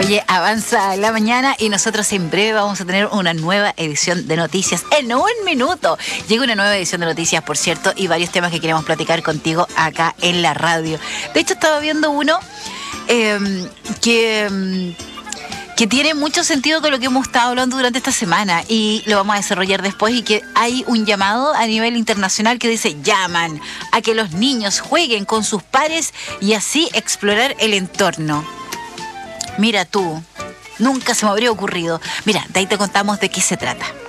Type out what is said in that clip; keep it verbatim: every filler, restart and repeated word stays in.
Oye, avanza la mañana y nosotros en breve vamos a tener una nueva edición de noticias en un minuto. Llega una nueva edición de noticias, por cierto, y varios temas que queremos platicar contigo acá en la radio. De hecho, estaba viendo uno eh, que... que tiene mucho sentido con lo que hemos estado hablando durante esta semana y lo vamos a desarrollar después, y que hay un llamado a nivel internacional que dice: llaman a que los niños jueguen con sus pares y así explorar el entorno. Mira tú, nunca se me habría ocurrido. Mira, de ahí te contamos de qué se trata.